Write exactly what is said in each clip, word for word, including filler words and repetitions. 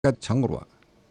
чангурва.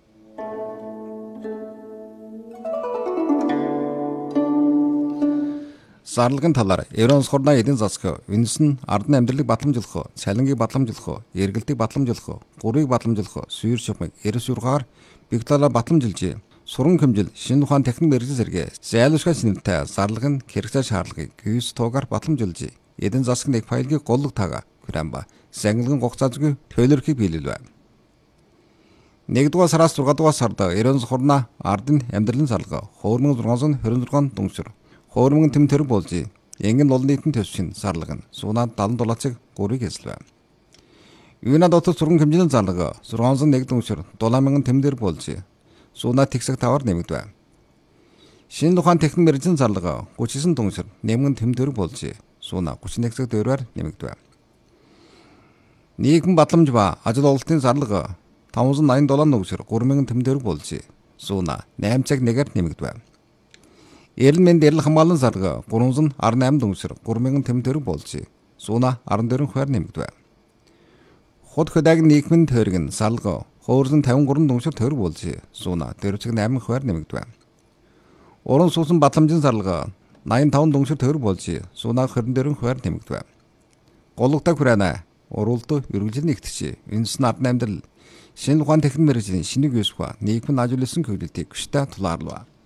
Зарлагын талаар Евронс хорна эдийн засаг, үндэс нь ардан амьдралыг батламжуулах, цалингийг батламжуулах, эргэлтийг батламжуулах, гурыг батламжуулах, сүйр шугамыг эрс юргаар бигталаа батламжуулжээ. Суран хэмжил, шинэ ухаан техник мэрэгжил зэрэг зайлшгүй шинэлтэй зарлаг нь хэрэгцээ шаардлагыг гүйс туугаар батламжуулжээ. Эдийн засаг нэг файлыг голлог таага Крамба сангилгын гогцаазгүй төлөрхийг биелүүлвэ. нэгдүгээр сараас зургаадугаар сард Евронс хорна ардын амьдралын зарлага deux mille six hundred twenty-six дүнсүр Хоормон тэм тэр болж янгын олон нийтийн төсвийн зарлага нь сунаад seventy долларыг гурыг эзлэв. Юуна дотор сурган хэмжээний зарлага six thousand one дүнсүр seven thousand тэм тэр болж сунаад тэгсэг тавар нэмэгдэв. Шинэ ухаан техник мэрэгжлийн зарлага thirty-nine дүнсүр нэмгэн тэм тэр болж сунаа thirty-one хэсэг дөрвөр нэмэгдэв. Нийгэм батламж ба ажил ололтын зарлага five thousand ninety дүнсүр three thousand тэм тэр болж сунаа eight цаг нэгээр нэмэгдэв. Эрэл мэнд эрэл хамгаалан зарлага three hundred eighty-eight дүнсүр three thousand тэм тэр болж сунаа ninety-four хувиар нэмэгдэв. Худ хөдөөг нийгмийн тойрог нь зарлага two hundred fifty-three дүнсүр төр болж сунаа four цаг eight хувиар нэмэгдэв. Уран суусан батламжийн зарлага ninety-five дүнсүр төр болж сунаа twenty-four хувиар нэмэгдэв. Гологтой хүрэнэ уралд үргэлжлэн нэгтгэж үндэс нь ардан амьдрал шинэ ухаан техник мэрэгжлийн шинийг юусва нийгмийн ажил үйлсэн хөдөлтийг хүчтэй тулаарлаа.